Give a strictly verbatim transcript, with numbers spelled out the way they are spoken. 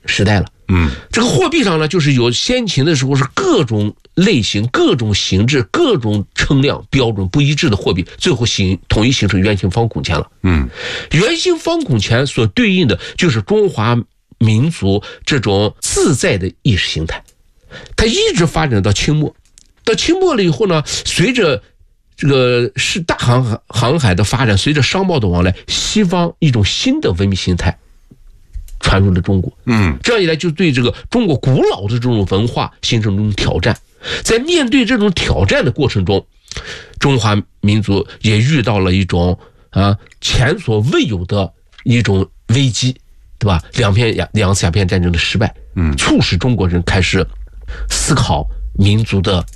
时代了。 嗯， 这个货币上呢，就是有先秦的时候是各种类型、各种形制、各种称量标准不一致的货币，最后形统一形成圆形方孔钱了。 嗯， 圆形方孔钱所对应的就是中华民族这种自在的意识形态，它一直发展到清末。到清末了以后呢，随着这个是大航航海的发展，随着商贸的往来，西方一种新的文明形态传入了中国。 嗯， 这样一来就对这个中国古老的这种文化形成一种挑战。在面对这种挑战的过程中，中华民族也遇到了一种啊前所未有的一种危机，对吧？两片两次鸦片战争的失败， 嗯， 促使中国人开始思考民族的